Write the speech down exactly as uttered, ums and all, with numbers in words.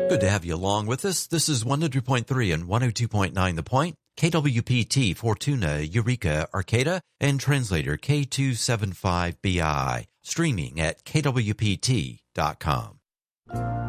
Good to have you along with us. This is one hundred point three and one oh two point nine The Point, K W P T, Fortuna, Eureka, Arcata, and translator K two seventy-five B I, streaming at K W P T dot com.